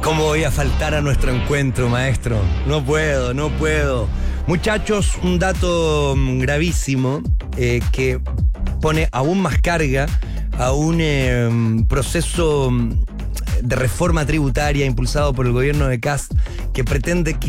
¿Cómo voy a faltar a nuestro encuentro, maestro? No puedo. Muchachos, un dato gravísimo que pone aún más carga a un proceso de reforma tributaria impulsado por el gobierno de Kast que pretende